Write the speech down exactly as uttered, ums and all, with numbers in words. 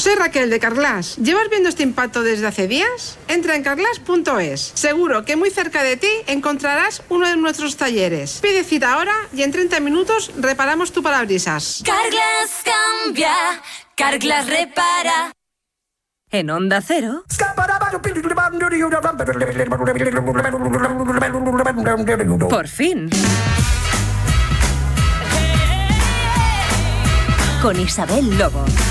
Soy Raquel de Carglass. ¿Llevas viendo este impacto desde hace días? Entra en carglass punto es. Seguro que muy cerca de ti encontrarás uno de nuestros talleres. Pide cita ahora y en treinta minutos reparamos tu parabrisas. Carglass cambia, Carglass repara. En Onda Cero. Por fin. Con Isabel Lobo.